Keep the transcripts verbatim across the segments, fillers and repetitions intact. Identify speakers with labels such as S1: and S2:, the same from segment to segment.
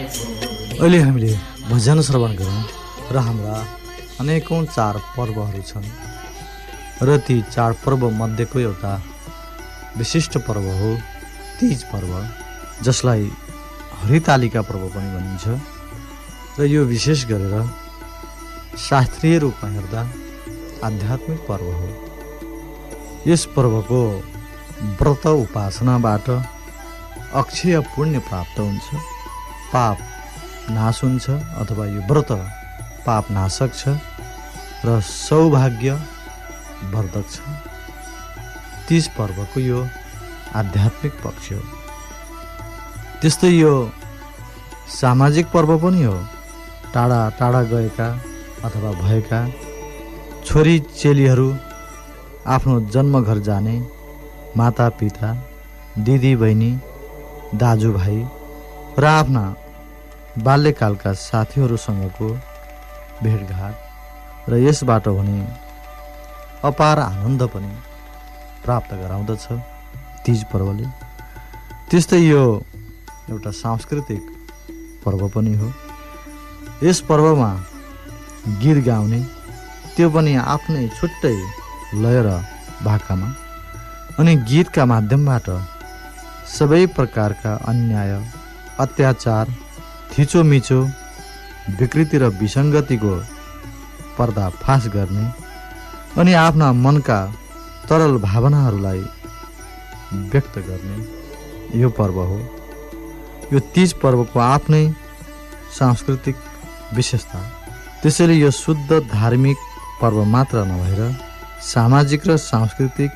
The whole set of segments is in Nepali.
S1: अहिले हामीले भजन श्रवण गरौँ र हाम्रा अनेकौं चाड पर्वहरू छन् र ती चाड पर्व मध्येको एउटा विशिष्ट पर्व हो तीज पर्व, जसलाई हरितालिका पर्व पनि भनिन्छ। र यो विशेष गरेर शास्त्रीय रूपमा हेर्दा आध्यात्मिक पर्व हो। यस पर्वको व्रत उपासनाबाट अक्षय पुण्य प्राप्त हुन्छ, पाप नाश हुन्छ, अथवा यो व्रत पाप नाशक छ र सौभाग्य वर्धक छ। तीज पर्वको यो आध्यात्मिक पक्ष हो। त्यस्तै यो सामाजिक पर्व पनि हो। टाढा टाढा गएका अथवा भएका छोरी चेलीहरू आफ्नो जन्मघर जाने, माता पिता, दिदी बहिनी, दाजुभाइ र आफ्ना बाल्यकालका साथीहरूसँगको भेटघाट र यसबाट हुने अपार आनन्द पनि प्राप्त गराउँदछ तीज पर्वले। त्यस्तै यो एउटा सांस्कृतिक पर्व पनि हो। यस पर्वमा गीत गाउने, त्यो पनि आफ्नै छुट्टै लय र भाकामा, अनि गीतका माध्यमबाट सबै प्रकारका अन्याय, अत्याचार, थिचोमिचो, विकृति र विसङ्गतिको पर्दाफास गर्ने अनि आफ्ना मनका तरल भावनाहरूलाई व्यक्त गर्ने यो पर्व हो। यो तीज पर्वको आफ्नै सांस्कृतिक विशेषता। त्यसैले यो शुद्ध धार्मिक पर्व मात्र नभएर सामाजिक र सांस्कृतिक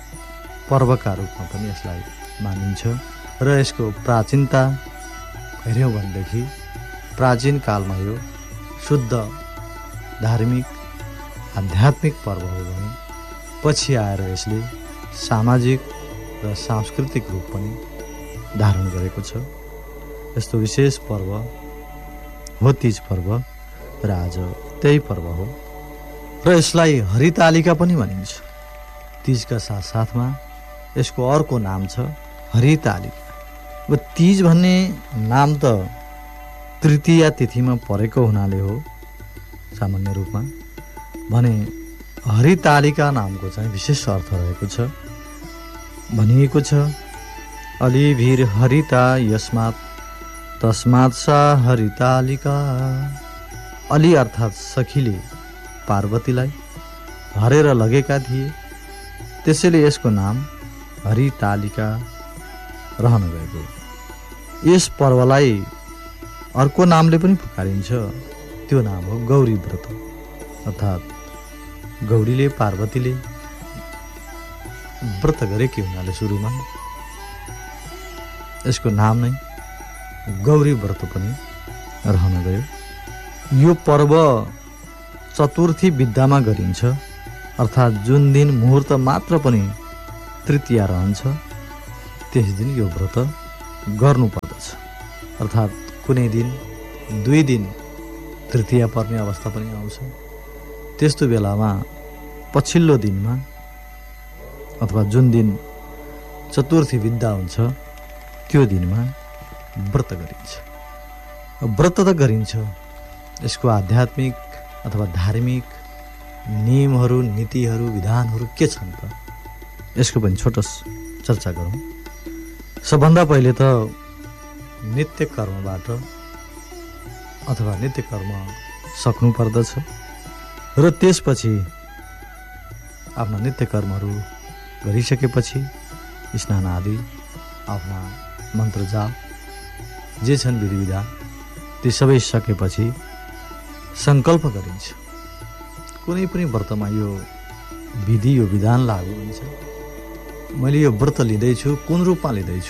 S1: पर्वका रूपमा पनि यसलाई मानिन्छ। र यसको प्राचीनता हेऱ्यौँ भनेदेखि प्राचीन कालमा यो शुद्ध धार्मिक आध्यात्मिक पर्व हो भने पछि आएर यसले सामाजिक र सांस्कृतिक रूप पनि धारण गरेको छ। यस्तो विशेष पर्व हो तीज पर्व र आज त्यही पर्व हो र यसलाई हरितालिका पनि भनिन्छ। तीजका साथसाथमा यसको अर्को नाम छ हरितालिका। अब तीज भन्ने नाम त तृतीया तिथिमा परेको हुनाले हो सामान्य रूपमा भने हरितालिका नामको चाहिँ विशेष अर्थ रहेको छ। भनिएको छ अलिभिर हरिता यस्मात् तस्मात् सा हरितालिका। अलि अर्थात् सखीले पार्वतीलाई हरेर लगेका थिए, त्यसैले यसको नाम हरितालिका रहन गएको। यस पर्वलाई अर्को नामले पनि पुकारिन्छ, त्यो नाम हो गौरी व्रत। अर्थात् गौरीले पार्वतीले व्रत गरेकी हुनाले सुरुमा यसको नाम नै गौरी व्रत पनि रहन गयो। यो पर्व चतुर्थी विद्यामा गरिन्छ, अर्थात् जुन दिन मुहुर्त मात्र पनि तृतीया रहन्छ त्यस दिन यो व्रत गर्नुपर्दछ। अर्थात् कुनै दिन दुई दिन तृतीया पर्ने अवस्था पनि आउँछ। त्यस्तो बेलामा पछिल्लो दिनमा अथवा जुन दिन चतुर्थी विद्या हुन्छ त्यो दिनमा व्रत गरिन्छ। व्रत त गरिन्छ, यसको आध्यात्मिक अथवा धार्मिक नियमहरू, नीतिहरू, विधानहरू के छन् त यसको पनि छोटो चर्चा गरौँ। सबभन्दा पहिले त नित्य कर्मबाट अथवा नित्य कर्म सक्नु पर्दछ र त्यसपछि आफ्ना नित्य कर्महरू गरिसकेपछि स्नान आदि, आफ्ना मन्त्र जाप जे छन् विधि विधान ती सबै सकेपछि सङ्कल्प गरिन्छ। कुनै पनि व्रतमा यो विधि, यो विधान लागू हुन्छ। मैले यो व्रत लिँदैछु, कुन रूपमा लिँदैछु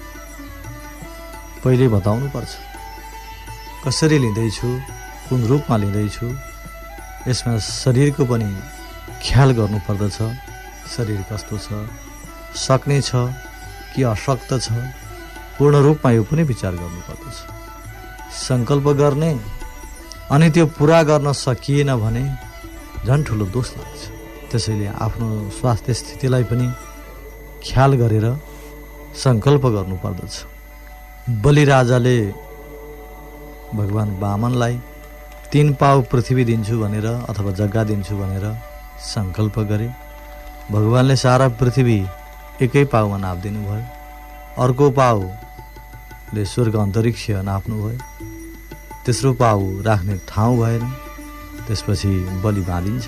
S1: पहिले बताउनु पर्छ। कसरी लिँदैछु, कुन रूपमा लिँदैछु, यसमा शरीरको पनि ख्याल गर्नुपर्दछ। शरीर कस्तो छ, सक्ने छ कि अशक्त छ, पूर्ण रूपमा यो पनि विचार गर्नुपर्दछ। सङ्कल्प गर्ने अनि त्यो पुरा गर्न सकिएन भने झन् ठुलो दोष लाग्छ। त्यसैले आफ्नो स्वास्थ्य स्थितिलाई पनि ख्याल गरेर सङ्कल्प गर्नुपर्दछ। बलिराजाले भगवान वामनलाई तीन पाउ पृथ्वी दिन्छु भनेर अथवा जग्गा दिन्छु भनेर सङ्कल्प गरे। भगवानले सारा पृथ्वी एकै पाउमा नापिदिनु भयो। अर्को पाउले स्वर्ग अन्तरिक्ष नाप्नुभयो। तेस्रो पाउ राख्ने ठाउँ भएन। त्यसपछि बलि बाँधिन्छ,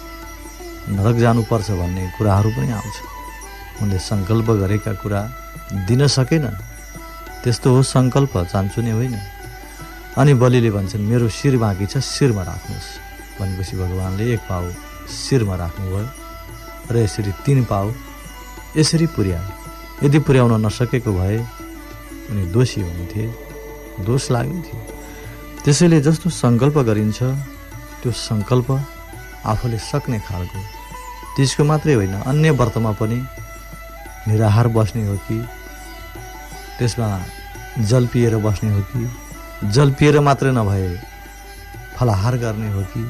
S1: नरक जानुपर्छ भन्ने कुराहरू पनि आउँछ। उनले सङ्कल्प गरेका कुरा दिन सकेनन्। त्यस्तो हो सङ्कल्प, चान्चु नै होइन। अनि बलिले भन्छन् मेरो शिर बाँकी छ, शिरमा राख्नुहोस् भनेपछि भगवानले एक पाउ शिरमा राख्नुभयो र यसरी तीन पाउ यसरी पुर्याए। यदि पुर्याउन नसकेको भए उनी दोषी हुन्थे, दोष लाग्ने थियो। त्यसैले जस्तो सङ्कल्प गरिन्छ त्यो सङ्कल्प आफूले सक्ने खालको, त्यसको मात्रै होइन अन्य व्रतमा पनि निराहार बस्ने हो कि त्यसमा जल पिएर बस्ने हो कि जल पिएर मात्रै नभए फलाहार गर्ने हो कि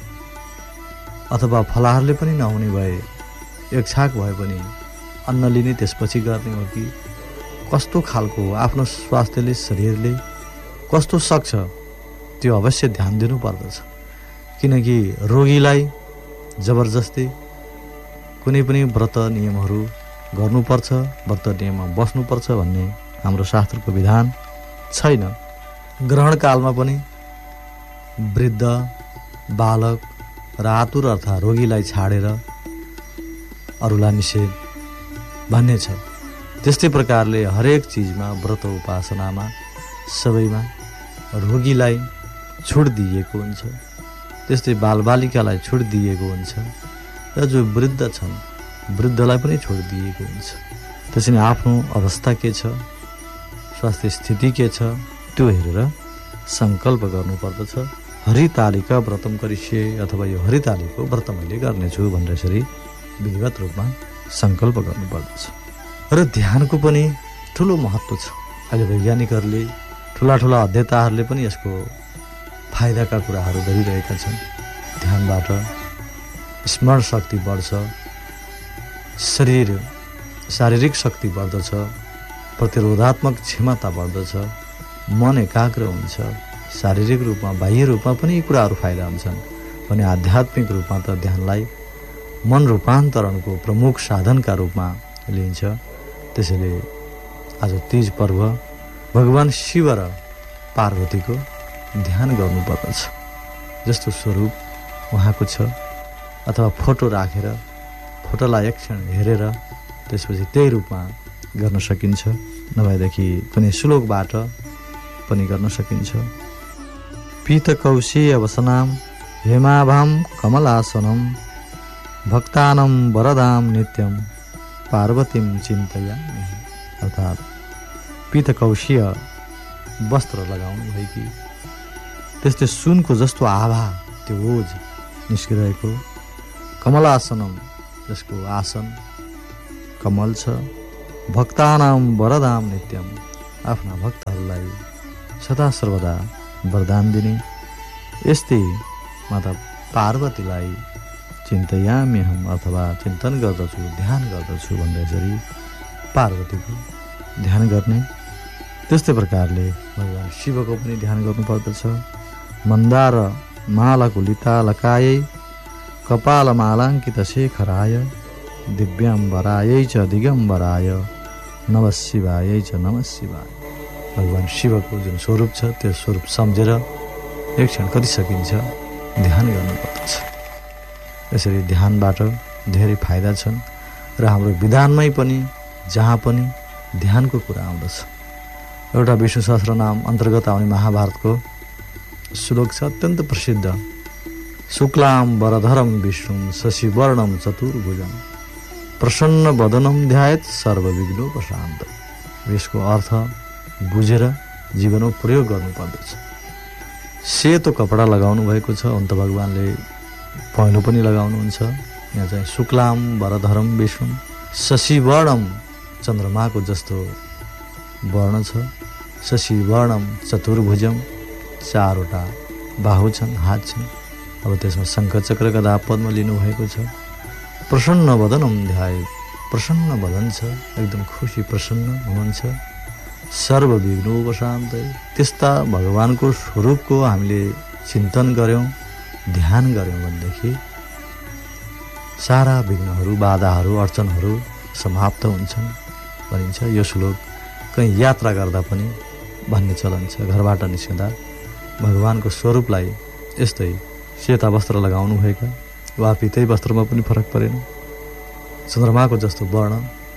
S1: अथवा फलाहारले पनि नहुने भए एक छाक भए पनि अन्न लिने त्यसपछि गर्ने हो कि कस्तो खालको आफ्नो स्वास्थ्यले शरीरले कस्तो सक्छ त्यो अवश्य ध्यान दिनु पर्दछ। किनकि रोगीलाई जबरजस्ती कुनै पनि व्रत नियमहरू गर्नुपर्छ, व्रत नियममा बस्नुपर्छ भन्ने हाम्रो शास्त्रको विधान छैन। ग्रहण कालमा पनि वृद्ध, बालक र आतुर अर्थात् रोगीलाई छाडेर अरूलाई निषेध भन्ने छ। त्यस्तै प्रकारले हरेक चिजमा, व्रत उपासनामा, सबैमा रोगीलाई छुट दिएको हुन्छ। त्यस्तै बालबालिकालाई छुट दिएको हुन्छ र जो वृद्ध छन् वृद्धलाई पनि छुट दिएको हुन्छ। त्यसैले आफ्नो अवस्था के छ, स्वास्थ्य स्थिति के छ त्यो हेरेर सङ्कल्प गर्नुपर्दछ। हरितालिका व्रतम करिष्ये अथवा यो हरितालिको व्रत मैले गर्नेछु भनेर यसरी विधिवत रूपमा सङ्कल्प गर्नुपर्दछ। र ध्यानको पनि ठुलो महत्त्व छ। अहिले वैज्ञानिकहरूले, ठुला ठुला अध्येताहरूले पनि यसको फाइदाका कुराहरू गरिरहेका छन्। ध्यानबाट स्मरण शक्ति बढ्छ, शरीर शारीरिक शक्ति बढ्दछ, प्रतिरोधात्मक क्षमता बढ्दछ, मन एकाग्र हुन्छ। शारीरिक रूपमा, बाह्य रूपमा पनि यी कुराहरू फाइदा हुन्छन् भने आध्यात्मिक रूपमा त ध्यानलाई मन रूपान्तरणको प्रमुख साधनका रूपमा लिइन्छ। त्यसैले आज तीज पर्व भगवान शिव र पार्वतीको ध्यान गर्नुपर्दछ। जस्तो स्वरूप उहाँको छ अथवा फोटो राखेर फोटोलाई एक क्षण हेरेर त्यसपछि त्यही रूपमा गर्न सकिन्छ। नभएदेखि कुनै श्लोकबाट पनि गर्न सकिन्छ। पीतकौशेय वसनाम हेमाभाम कमलासनम भक्तानम वरदाम नित्यम पार्वतीम चिन्तयामि। अर्थात् पीतकौशीय वस्त्र लगाउनु भएकी, त्यस्तै सुनको जस्तो आभा त्यो ओज निस्किरहेको, कमलासनम जसको आसन कमल छ, भक्तानाम वरदाम नित्यम आफ्ना भक्तहरूलाई सदा सर्वदा वरदान दिने यस्तै माता पार्वतीलाई चिन्तयामि हम अथवा चिन्तन गर्दछु, ध्यान गर्दछु भनेर यसरी पार्वतीको ध्यान गर्ने। त्यस्तै प्रकारले भगवान शिवको पनि ध्यान गर्नुपर्दछ। मन्दार मालकुलिता लकायै कपाल मालाङ्कित शेखराय दिव्याम्बरायै च दिगम्बराय नमः शिवायै च नमः शिवाय। भगवान शिवको जुन स्वरूप छ त्यो स्वरूप सम्झेर एक क्षण कति सकिन्छ ध्यान गर्नुपर्दछ। यसरी ध्यानबाट धेरै फाइदा छन् र हाम्रो विधानमै पनि जहाँ पनि ध्यानको कुरा आउँदछ। एउटा विष्णु सहस्रनाम अन्तर्गत आउने महाभारतको श्लोक छ अत्यन्त प्रसिद्ध। शुक्लाम वरधरम विष्णुम शशिवर्णम चतुर्भुजम प्रसन्न वदनम ध्यायत सर्वविघ्नोपशान्त। यसको अर्थ बुझेर जीवनमा प्रयोग गर्नुपर्दछ। सेतो कपडा लगाउनु भएको छ, अन्त भगवानले पहेँलो पनि लगाउनुहुन्छ। यहाँ चाहिँ शुक्लाम वरधरम विष्णु शशिवर्णम चन्द्रमाको जस्तो वर्ण छ, शशिवर्णम चतुर्भुजम चारवटा बाहु छन्, हात छन्। अब त्यसमा शङ्ख चक्र गदा पद्म लिनुभएको छ। प्रसन्न वदनम ध्याय, प्रसन्न वदन छ, एकदम खुसी प्रसन्न हुनुहुन्छ। सर्वविघ्न उपशान्तये। त्यस्ता भगवानको स्वरूपको हामीले चिन्तन गऱ्यौँ, ध्यान गऱ्यौँ भनेदेखि सारा विघ्नहरू, बाधाहरू, अडचनहरू समाप्त हुन्छन् भनिन्छ। यो श्लोक कहीँ यात्रा गर्दा पनि भन्ने चलन छ। घरबाट निस्कँदा भगवानको स्वरूपलाई यस्तै सेता वस्त्र लगाउनु भएका वा पितै वस्त्रमा पनि फरक परेन, चन्द्रमाको जस्तो वर्ण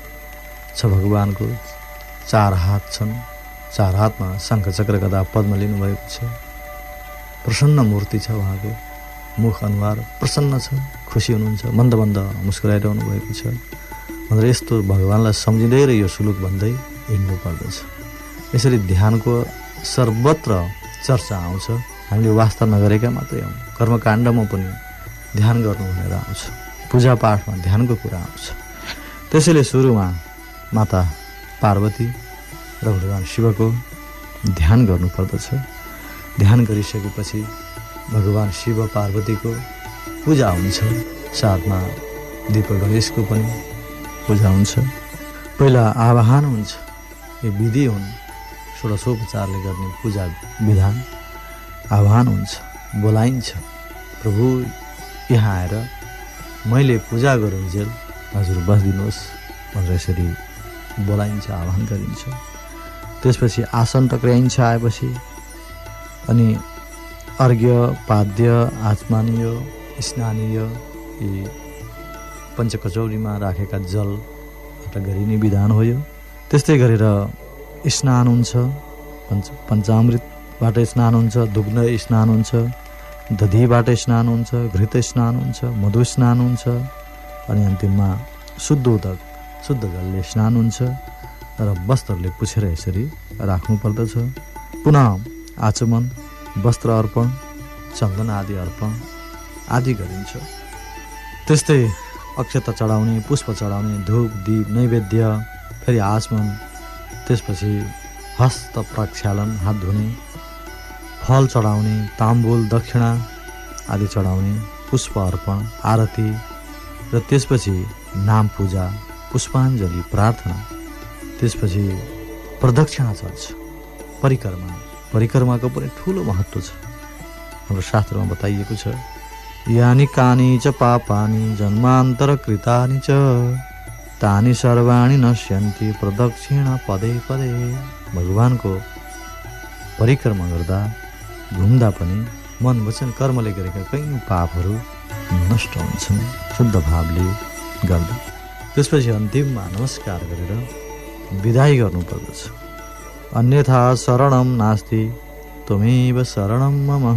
S1: छ भगवानको। चार हात छन्, चार हातमा शङ्ख चक्र गदा पद्म लिनुभएको छ। प्रसन्न मूर्ति छ उहाँको, मुख अनुहार प्रसन्न छ, खुसी हुनुहुन्छ, मन्द मन्द मुस्कुराइरहनु भएको छ भनेर यस्तो भगवानलाई सम्झिँदै र यो श्लोक भन्दै हिँड्नु पर्दछ। यसरी ध्यानको सर्वत्र चर्चा आउँछ। हामीले वास्ता नगरेका मात्रै हौँ, कर्मकाण्डमा पनि ध्यान गर्नु भनेर आउँछ, पूजापाठमा ध्यानको कुरा आउँछ। त्यसैले सुरुमा माता पार्वती र भगवान शिवको ध्यान गर्नुपर्दछ। ध्यान गरिसकेपछि भगवान शिव पार्वतीको पूजा हुन्छ, साथमा दीप गणेशको पनि पूजा हुन्छ। पहिला आवाहन हुन्छ, यो विधि हुन्, षोडशोपचारले गर्ने पूजा विधान। आह्वान हुन्छ, बोलाइन्छ, प्रभु यहाँ आएर मैले पूजा गरुन्जेल हजुर बस्दिनुहोस् भनेर यसरी बोलाइन्छ, आह्वान गरिन्छ। त्यसपछि आसन टक्राइन्छ आएपछि, अनि अर्घ्य, पाद्य, आचमानीय, स्नानीय यी पञ्चकचौरीमा राखेका जल गरिने विधान हो यो। त्यस्तै गरेर स्नान हुन्छ, पञ्च पञ्चामृतबाट स्नान हुन्छ, दुग्ध स्नान हुन्छ, दधीबाट स्नान हुन्छ, घृत स्नान हुन्छ, मधु स्नान हुन्छ, अनि अन्तिममा शुद्ध उदक शुद्ध जलले स्नान हुन्छ र वस्त्रले पुछेर यसरी राख्नु पर्दछ। पुनः आचमन, वस्त्र अर्पण, चन्दन आदि अर्पण आदि गरिन्छ। त्यस्तै अक्षता चढाउने, पुष्प चढाउने, धूप दीप नैवेद्य, फेरि आचमन, त्यसपछि हस्त प्रक्षालन, हात धुने, फल चढाउने, ताम्बुल दक्षिणा आदि चढाउने, पुष्प अर्पण, आरती र त्यसपछि नाम पूजा, पुष्पाञ्जली, प्रार्थना, त्यसपछि प्रदक्षिणा चल्छ, परिक्रमा। परिक्रमाको पनि ठुलो महत्त्व छ। हाम्रो शास्त्रमा बताइएको छ, यानि कानि च पापानि जन्मान्तर कृतानि च तानि सर्वाणि नश्यन्ति प्रदक्षिणा पदे पदे। भगवानको परिक्रमा गर्दा, घुम्दा पनि मन वचन कर्मले गरेका कैयौँ पापहरू नष्ट हुन्छन् शुद्ध भावले गर्दा। त्यसपछि अन्तिममा नमस्कार गरेर विदाई गर्नुपर्दछ। अन्यथा शरणं नास्ति त्वमेव शरणं मम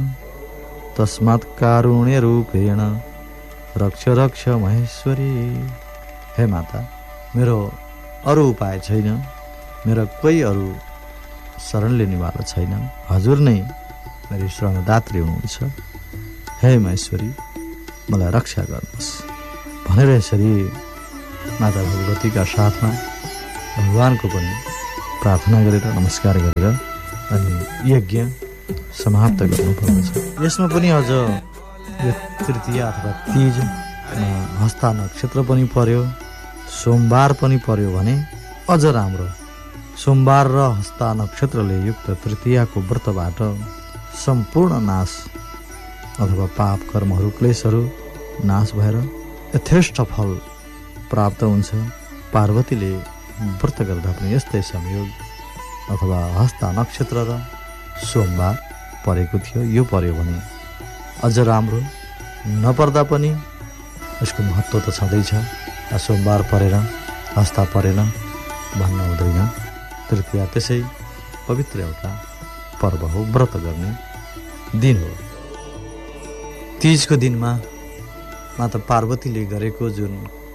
S1: तस्मात् कारुण्य रूपेण रक्ष रक्ष महेश्वरी। हे माता, मेरो अरू उपाय छैन, मेरो कोही अरू शरण लिनेवाला छैन, हजुर नै मेरो शरणदात्री हुनुहुन्छ। हे महेश्वरी, मलाई रक्षा गर्नुहोस् भनेर यसरी माता भगवतीका साथमा भगवानको पनि प्रार्थना गरेर, नमस्कार गरेर अनि यज्ञ समाप्त गर्नुपर्दछ। यसमा पनि अझ यो तृतीया अथवा तीज, हस्ता नक्षत्र पनि पर्यो, सोमबार पनि पर्यो भने अझ राम्रो। सोमबार र हस्ता नक्षत्रले युक्त तृतीयाको व्रतबाट सम्पूर्ण नाश अथवा पाप कर्महरू, क्लेशहरू नाश भएर यथेष्ट फल प्राप्त हुन्छ। पार्वतीले व्रत गर्दा पनि यस्तै संयोग अथवा हस्ता नक्षत्र र सोमबार परेको थियो। यो पर्यो भने अझ राम्रो, नपर्दा पनि यसको महत्त्व त छँदैछ। सोमबार परेर हस्ता परेन भन्न हुँदैन। तृतीया त्यसै पवित्र एउटा पर्व हो, व्रत गर्ने दिन हो। तीजको दिनमा माता पार्वतीले गरेको जुन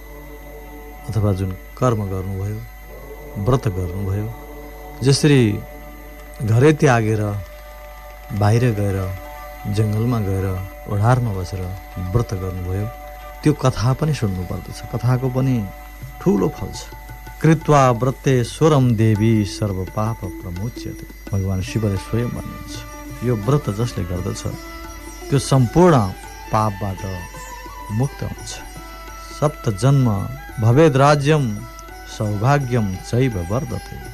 S1: अथवा जुन कर्म गर्नुभयो, व्रत गर्नुभयो, जसरी घरै त्यागेर बाहिर गएर जङ्गलमा गएर ओढारमा बसेर व्रत गर्नुभयो, त्यो कथा पनि सुन्नु पर्दछ। कथाको पनि ठुलो फल छ। कृत्वा व्रते स्वरम देवी सर्व पाप प्रमुच्यते। भगवान शिवले स्वयं भन्नुहुन्छ, यो व्रत जसले गर्दछ त्यो सम्पूर्ण पापबाट मुक्त हुन्छ। सप्त जन्म भवेद राज्यम सौभाग्यम चैव वर्धते।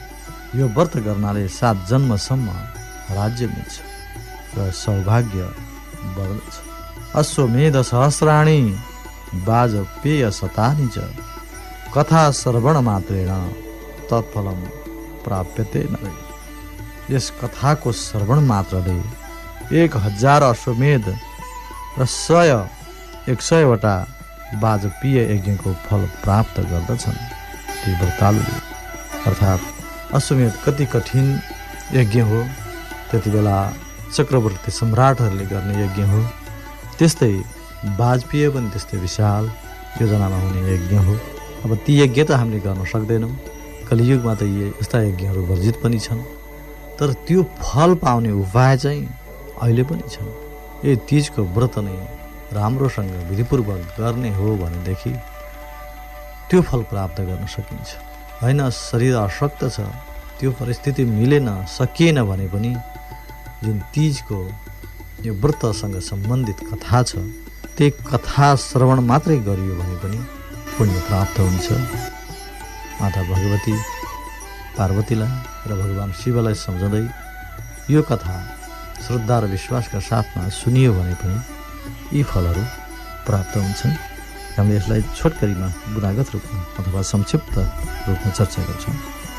S1: यो व्रत गर्नाले सात जन्मसम्म राज्य मिल्छ र सौभाग्य बढ्दछ। अश्वमेध सहस्राणी वाजपेय शतानि च कथा श्रवण मात्रेण तत्फलम प्राप्यते नरै। यस कथाको श्रवण मात्रले एक हजार अश्वमेध र सय एक सयवटा वाजपेय यज्ञको फल प्राप्त गर्दछन् ती व्रतालुले। अर्थात् अश्वमेध कति कठिन यज्ञ हो, त्यति बेला चक्रवर्ती सम्राटहरूले गर्ने यज्ञ हो, त्यस्तै वाजपेय पनि त्यस्तै विशाल योजनामा हुने यज्ञ हो। अब ती यज्ञ त हामीले गर्न सक्दैनौँ, कलियुगमा त यी यस्ता यज्ञहरू वर्जित पनि छन्, तर त्यो फल पाउने उपाय चाहिँ अहिले पनि छन्। यो तीजको व्रत नै राम्रोसँग विधिपूर्वक गर्ने हो भनेदेखि त्यो फल प्राप्त गर्न सकिन्छ। होइन शरीर अशक्त छ, त्यो परिस्थिति मिलेन सकिएन भने पनि जुन तीजको यो व्रतसँग सम्बन्धित कथा छ त्यही कथा श्रवण मात्रै गरियो भने पनि पुण्य प्राप्त हुन्छ। माता भगवती पार्वतीलाई र भगवान शिवलाई सम्झँदै यो कथा श्रद्धा र विश्वासका साथमा सुनियो भने पनि यी फलहरू प्राप्त हुन्छन्। हामीले यसलाई छोटकरीमा गुणागत रूपमा अथवा संक्षिप्त रूपमा चर्चा गर्छौँ।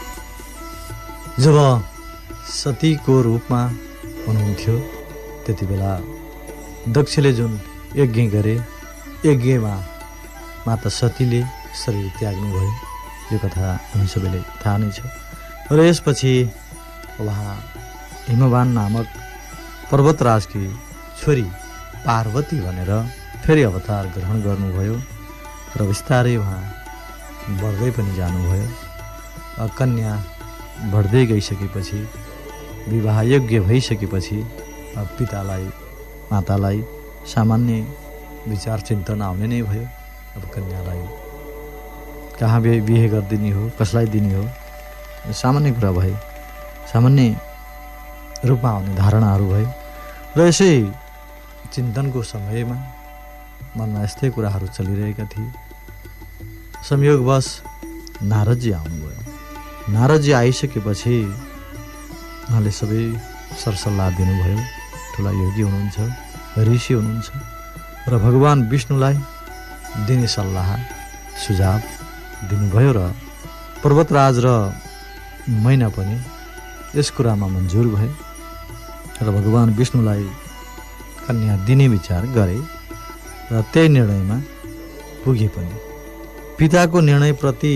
S1: जब सतीको रूपमा हुनुहुन्थ्यो त्यति बेला दक्षले जुन यज्ञ गरे, यज्ञमा माता सतीले शरीर त्याग्नुभयो, यो कथा हामी सबैले थाहा नै छ। र यसपछि उहाँ हिमवान नामक पर्वतराजकी छोरी पार्वती भनेर फेरि अवतार ग्रहण गर्नुभयो र बिस्तारै उहाँ बढ्दै पनि जानुभयो। कन्या बढ्दै गइसकेपछि, विवाह योग्य भइसकेपछि पितालाई मातालाई सामान्य विचार चिन्तन आउने नै भयो। अब कन्यालाई कहाँ बिहे बिहे गरिदिने हो, कसलाई दिने हो, सामान्य कुरा भए, सामान्य रूपमा आउने धारणाहरू भए। र यसै चिन्तनको समयमा मनमा यस्तै कुराहरू चलिरहेका थिए। संयोगवश नारदजी आउनुभयो। नारदजी आइसकेपछि उहाँले सबै सरसल्लाह दिनुभयो। ठुला योगी हुनुहुन्छ, ऋषि हुनुहुन्छ र भगवान विष्णुलाई दिने सल्लाह सुझाव दिनुभयो र पर्वतराज र मैना पनि यस कुरामा मन्जुर भए र भगवान विष्णुलाई कन्या दिने विचार गरे र त्यही निर्णयमा पुगे पनि। पिताको निर्णयप्रति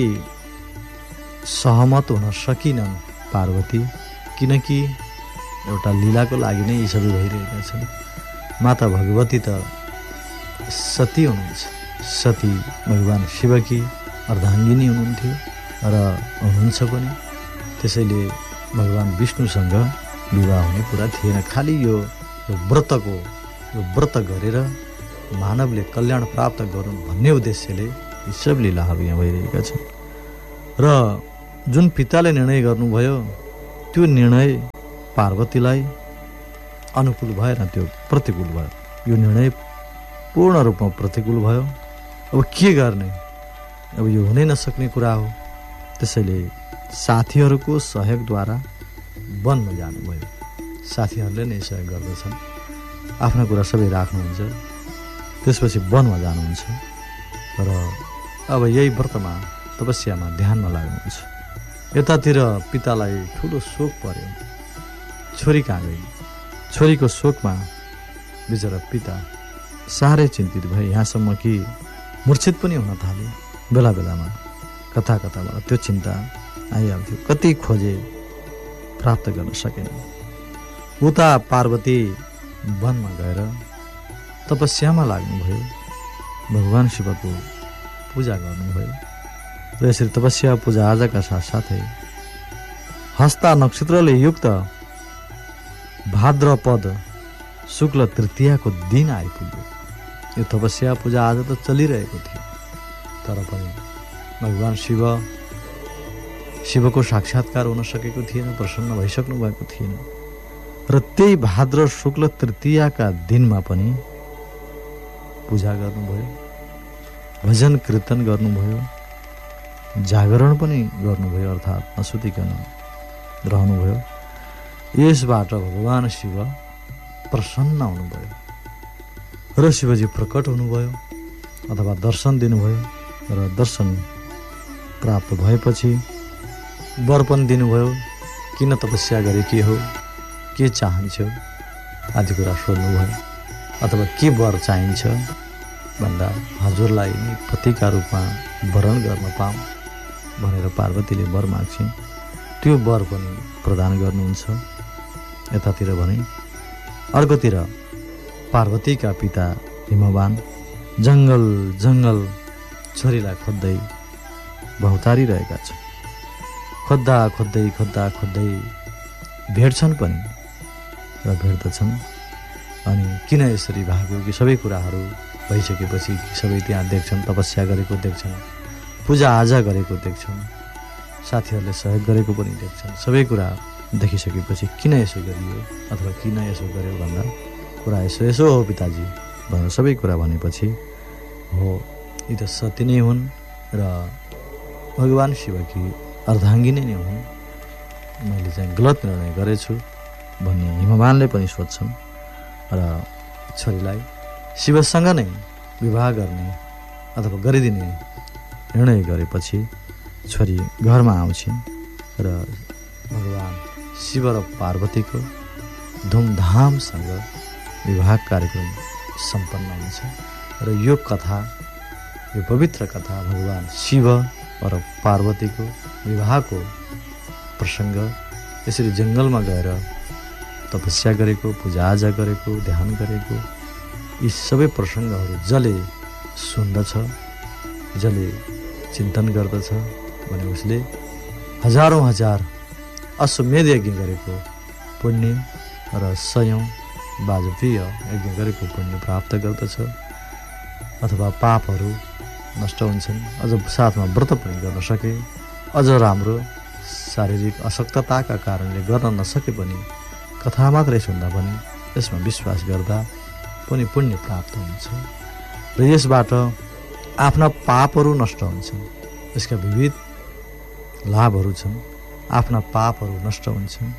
S1: सहमत हुन सकिनन् पार्वती, किनकि एउटा लीलाको लागि नै यी सबै भइरहेका छन्। माता भगवती त सती हुनुहुन्छ, सती भगवान शिवकी अर्धाङ्गिनी हुनुहुन्थ्यो र हुनुहुन्छ पनि। त्यसैले भगवान विष्णुसँग विवाह हुने कुरा थिएन। खालि यो व्रतको यो व्रत गरेर मानवले कल्याण प्राप्त गरून् भन्ने उद्देश्यले यी सब लीलाहरू यहाँ भइरहेका छन्। र जुन पिताले निर्णय गर्नुभयो त्यो निर्णय पार्वतीलाई अनुकूल भएन, त्यो प्रतिकूल भयो। यो निर्णय पूर्ण रूपमा प्रतिकूल भयो। अब के गर्ने, अब यो हुनै नसक्ने कुरा हो। त्यसैले साथीहरूको सहयोगद्वारा वनमा जानुभयो। साथीहरूले नै सहयोग गर्दछन्, आफ्ना कुरा सबै राख्नुहुन्छ, त्यसपछि वनमा जानुहुन्छ र अब यही व्रतमा तपस्यामा ध्यानमा लाग्नुहुन्छ। यतातिर पितालाई ठुलो शोक पर्यो, छोरी कहाँ गई। छोरीको शोकमा बिचरा पिता साह्रै चिन्तित भए, यहाँसम्म कि मूर्छित पनि हुन थाले। बेला बेलामा कता कताबाट त्यो चिन्ता आइहाल्थ्यो। कति खोजे प्राप्त गर्न सकेन। उता पार्वती वनमा गएर तपस्यामा लाग्नुभयो, भगवान शिवको पूजा गर्नुभयो र यसरी तपस्या पूजा आजाका साथसाथै हस्ता नक्षत्रले युक्त भाद्रपद शुक्ल तृतीयाको दिन आइपुग्यो। यो तपस्या पूजा आज त चलिरहेको थियो, तर पनि भगवान शिव शिवको साक्षात्कार हुन सकेको थिएन, प्रसन्न भइसक्नु भएको थिएन। र त्यही भाद्र शुक्ल तृतीयाका दिनमा पनि पूजा गर्नुभयो, भजन कीर्तन गर्नुभयो, जागरण पनि गर्नुभयो, अर्थात् नसुतिकन रहनुभयो। यसबाट भगवान शिव प्रसन्न हुनुभयो र शिवजी प्रकट हुनुभयो अथवा दर्शन दिनुभयो र दर्शन प्राप्त भएपछि वर पनि दिनुभयो। किन तपस्या गरेकी हो, के चाहन्छौ आदि कुरा सोध्नुभयो। अथवा के वर चाहिन्छ भन्दा हजुरलाई नै पतिका रूपमा वरण गर्न पाऊँ भनेर पार्वतीले वर माग्छिन्। त्यो वर पनि प्रदान गर्नुहुन्छ यतातिर भने। अर्कोतिर पार्वतीका पिता हिमवान जङ्गल जङ्गल छोरीलाई खोज्दै भौतारिरहेका छन्। खोज्दा खोज्दै खोज्दा खोज्दै भेट्छन् पनि र भेट्दछन्। अनि किन यसरी भाग्यो कि सबै कुराहरू भइसकेपछि सबै त्यहाँ देख्छन्, तपस्या गरेको देख्छन्, पूजाआजा गरेको देख्छन्, साथीहरूले सहयोग गरेको पनि देख्छन्। सबै कुरा देखिसकेपछि किन यसो गरियो अथवा किन यसो गर्यो भन्दा कुरा यसो यसो हो पिताजी भनेर सबै कुरा भनेपछि हो यी त सती नै हुन् र भगवान शिवकी अर्धाङ्गिनी नै हुन्, मैले चाहिँ गलत निर्णय गरेछु भन्ने हिमवानले पनि सोध्छन्। र छोरीलाई शिवसँग नै विवाह गर्ने अथवा गरिदिने निर्णय गरेपछि छोरी घरमा आउँछिन् र भगवान शिव र पार्वतीको धुमधामसँग विवाह कार्यक्रम सम्पन्न हुन्छ। र यो कथा, यो पवित्र कथा भगवान शिव र पार्वतीको विवाहको प्रसङ्ग यसरी जङ्गलमा गएर तपस्या गरेको, पूजाआजा गरेको, ध्यान गरेको यी सबै प्रसङ्गहरू जसले सुन्दछ, जसले चिन्तन गर्दछ भने उसले हजारौँ हजार अश्वमेध यज्ञ गरेको पुण्य र सयौँ वाजपेय यज्ञ गरेको पुण्य प्राप्त गर्दछ अथवा पापहरू नष्ट हुन्छन्। अझ साथमा व्रत पनि गर्न सके, अझ राम्रो शारीरिक अशक्तताका कारणले गर्न नसके पनि कथा मात्रै सुन्दा पनि यसमा विश्वास गर्दा पनि पुण्य प्राप्त हुन्छ र यसबाट आफ्ना पापहरू नष्ट हुन्छन्। यसका विविध लाभहरू छन्। आफ्ना पापहरू नष्ट हुन्छन्,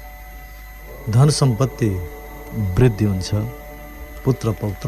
S1: धन सम्पत्ति वृद्धि हुन्छ, पुत्र पौत्र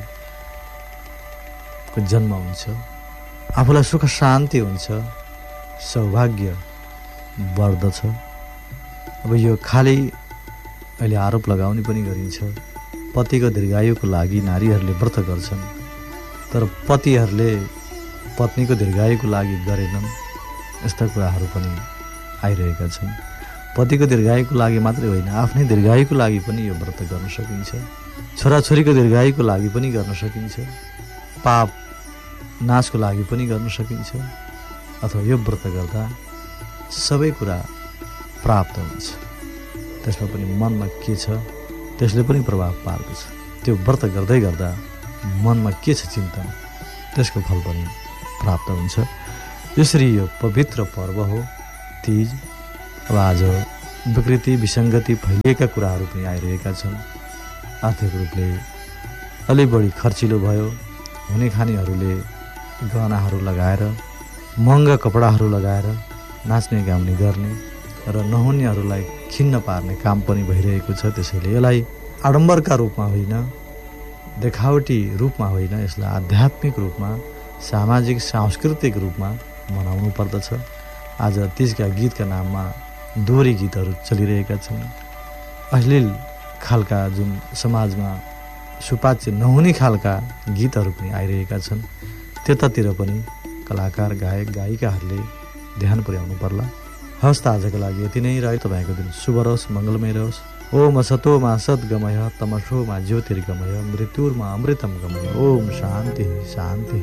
S1: आदिको जन्म हुन्छ, आफूलाई सुख शान्ति हुन्छ, सौभाग्य बढ्दछ। अब यो खाली अहिले आरोप लगाउने पनि गरिन्छ पतिको दीर्घायुको लागि नारीहरूले व्रत गर्छन्, तर पतिहरूले पत्नीको दीर्घायुको लागि गरेनन्। यस्ता कुराहरू पनि आइरहेका छन्। पतिको दीर्घायुको लागि मात्रै होइन, आफ्नै दीर्घायुको लागि पनि यो व्रत गर्न सकिन्छ। छोराछोरीको दीर्घायुको लागि पनि गर्न सकिन्छ, पाप नाशको लागि पनि गर्न सकिन्छ। अथवा यो व्रत गर्दा सबै कुरा प्राप्त हुन्छ। त्यसमा पनि मनमा के छ त्यसले पनि प्रभाव पार्दछ। त्यो व्रत गर्दै गर्दा मनमा के छ चिन्तन, त्यसको फल पनि प्राप्त हुन्छ। यसरी यो पवित्र पर्व हो तीज। अब आज विकृति विसङ्गति फैलिएका कुराहरू पनि आइरहेका छन्। आर्थिक रूपले अलि बढी खर्चिलो भयो। हुने खानेहरूले गहनाहरू लगाएर, महँगा कपडाहरू लगाएर नाच्ने गाउने गर्ने र नहुनेहरूलाई खिन्न पार्ने काम पनि भइरहेको छ। त्यसैले यसलाई आडम्बरका रूपमा होइन, देखावटी रूपमा होइन, यसलाई आध्यात्मिक रूपमा, सामाजिक सांस्कृतिक रूपमा मनाउनु पर्दछ। आज तीजका गीतका नाममा दोहोरी गीतहरू चलिरहेका छन्। अश्लील खालका जुन समाजमा सुपाच्य नहुने खालका गीतहरू पनि आइरहेका छन्। त्यतातिर पनि कलाकार, गायक, गायिकाहरूले ध्यान पुर्याउनु पर्ला। हवस् त आजको लागि यति नै रह्यो। तपाईँको दिन शुभ रहोस्, मङ्गलमय रहोस्। ओम सतोमा सद्गमय, तमसोमा ज्योतिर्गमय, मृत्युर्मा अमृतम गमय। ओम शान्ति शान्ति।